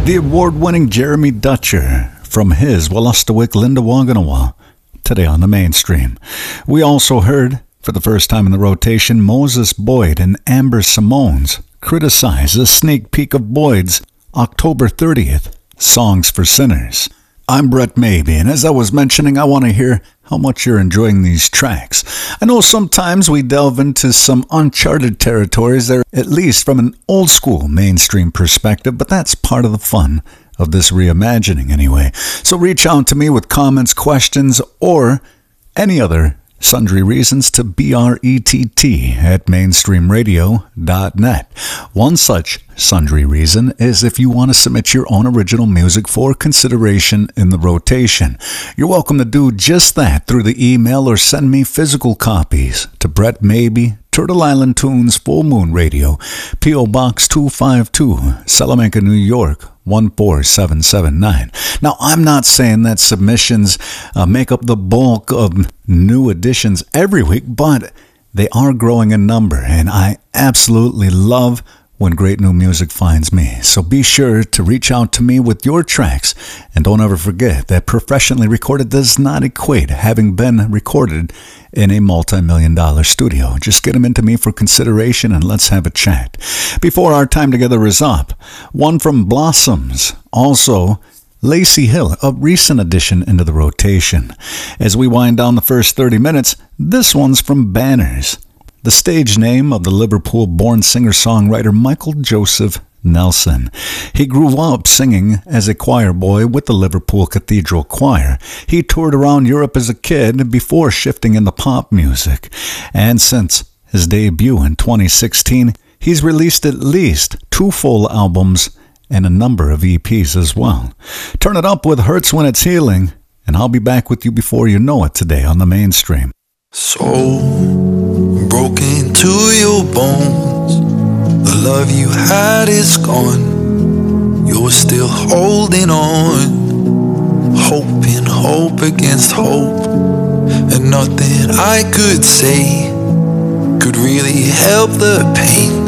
the award-winning Jeremy Dutcher from his Wolastowick Linda Waganawa, today on the mainstream. We also heard, for the first time in the rotation, Moses Boyd and Amber Simone's Criticize, a sneak peek of Boyd's October 30th, Songs for Sinners. I'm Brett Maybe, and as I was mentioning, I want to hear how much you're enjoying these tracks. I know sometimes we delve into some uncharted territories there, at least from an old-school mainstream perspective, but that's part of the fun of this reimagining anyway. So reach out to me with comments, questions, or any other sundry reasons to BRETT at mainstreamradio.net. One such sundry reason is if you want to submit your own original music for consideration in the rotation. You're welcome to do just that through the email or send me physical copies to Brett Maybe, Turtle Island Tunes, Full Moon Radio, P.O. Box 252, Salamanca, New York, 14779. Now, I'm not saying that submissions make up the bulk of new additions every week, but they are growing in number, and I absolutely love when great new music finds me. So be sure to reach out to me with your tracks, and don't ever forget that professionally recorded does not equate to having been recorded in a multi-million-dollar studio. Just get them into me for consideration and let's have a chat. Before our time together is up, one from Blossoms, also Lacey Hill, a recent addition into the rotation. As we wind down the first 30 minutes, this one's from Banners, the stage name of the Liverpool-born singer-songwriter Michael Joseph Nelson. He grew up singing as a choir boy with the Liverpool Cathedral Choir. He toured around Europe as a kid before shifting into pop music. And since his debut in 2016, he's released at least 2 full albums and a number of EPs as well. Turn it up with Hurts When It's Healing, and I'll be back with you before you know it today on the mainstream. So broken to your bones, the love you had is gone. You're still holding on, hoping hope against hope, and nothing I could say could really help the pain.